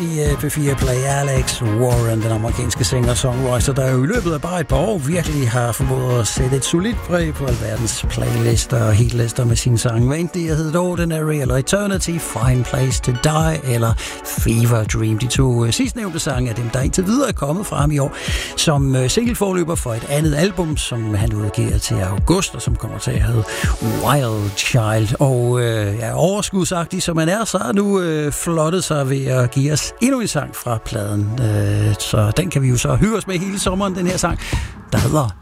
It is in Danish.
i P4 Play. Alex Warren, den amerikanske singer-songwriter, der jo i løbet af bare et par år virkelig har formået at sætte et solidt præg på alverdens playlister og hitlister med sine sange. Hvad enten det hedder Ordinary eller Eternity, Fine Place to Die eller Fever Dream. De to sidstnævnte sange er dem, der indtil videre er kommet fra ham i år som singleforløber for et andet album, som han udgiver til august, og som kommer til at hedde Wild Child. Og overskudsagtig som han er, så har nu flottet sig ved at give os endnu en sang fra pladen. Så den kan vi jo så hygge os med hele sommeren, den her sang, der hedder